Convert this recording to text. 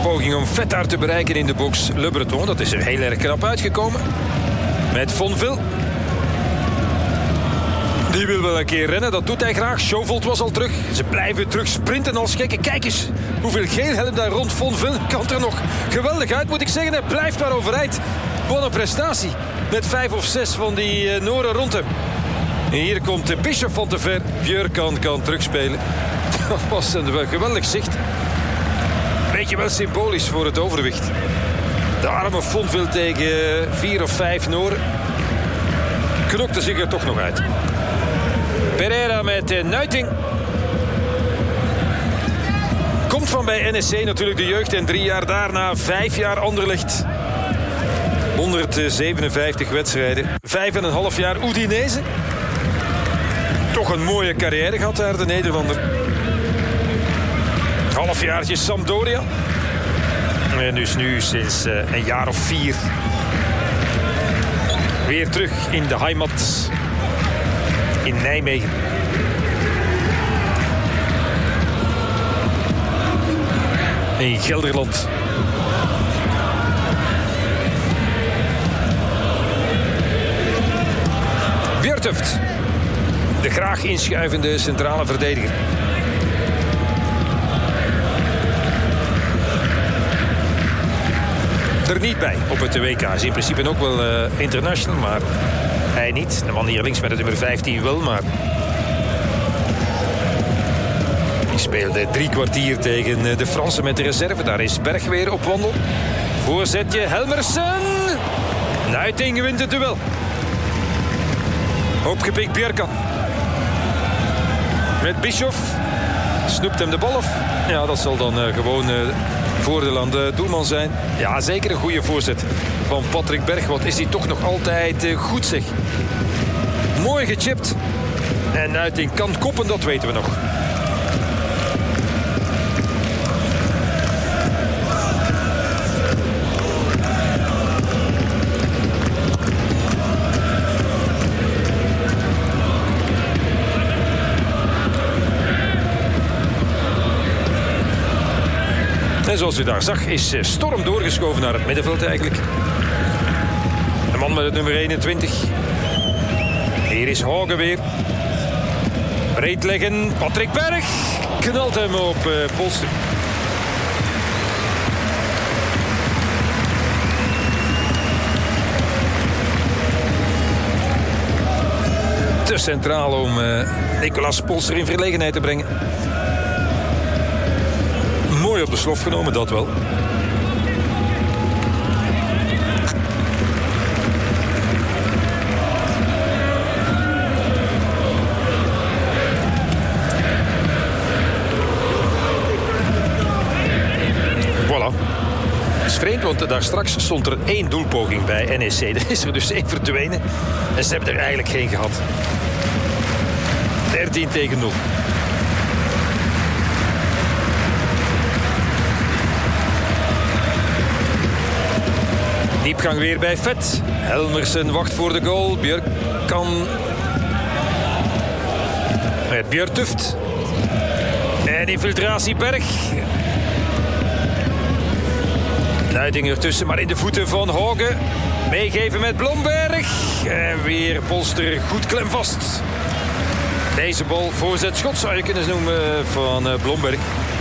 Poging om Vettaert te bereiken in de box. Le Breton, dat is er heel erg knap uitgekomen. Met Vonville. Die wil wel een keer rennen, dat doet hij graag. Chauvel was al terug. Ze blijven terug sprinten als gekken. Kijk eens hoeveel geelhelm daar rond. Vonville kan er nog geweldig uit, moet ik zeggen. Hij blijft maar overeind. Wat een prestatie. Met 5 of 6 van die Noren rond hem. En hier komt Bischoff van te ver. Björkan kan terugspelen. Dat was een geweldig zicht. Beetje wel symbolisch voor het overwicht. De arme Vonville tegen 4 of 5 Noren. Knokte zich er toch nog uit. Pereira met Nuiting. Komt van bij NEC natuurlijk de jeugd. En 3 jaar daarna 5 jaar Anderlecht. 157 wedstrijden. 5,5 jaar Udinese. Toch een mooie carrière gehad daar, de Nederlander. Halfjaartje Sampdoria. En dus nu sinds een jaar of 4... weer terug in de heimat. In Nijmegen. In Gelderland. Björtuft. De graag inschuivende centrale verdediger. Er niet bij op het WK. Is in principe ook wel international, maar hij niet. De man hier links met het nummer 15 wel, maar die speelde 3 kwartier tegen de Fransen met de reserve. Daar is Berg weer op wandel. Voorzetje Helmersen. Nuiting wint het duel. Opgepikt Björkan. Met Bischoff. Snoept hem de bal af. Ja, dat zal dan gewoon voordeel aan de doelman zijn. Ja, zeker een goede voorzet van Patrick Berg. Wat is hij toch nog altijd goed, zeg. Mooi gechipt. En Nuiting kan koppen, dat weten we nog. En zoals u daar zag is Storm doorgeschoven naar het middenveld eigenlijk. De man met het nummer 21. Hier is Hauge weer. Breed leggen. Patrick Berg knalt hem op Polster. Te centraal om Nicolas Polster in verlegenheid te brengen. Mooi op de slof genomen, dat wel. Voilà. Het is vreemd, want daar straks stond er 1 doelpoging bij NEC. Er is er dus 1 verdwenen. En ze hebben er eigenlijk geen gehad. 13-0. Diepgang weer bij Vet. Helmersen wacht voor de goal. Björkan. Met Björtuft. En infiltratie Berg. Nuiting ertussen, maar in de voeten van Hauge. Meegeven met Blomberg. En weer Polster goed klemvast. Deze bal voorzet schot zou je kunnen noemen van Blomberg.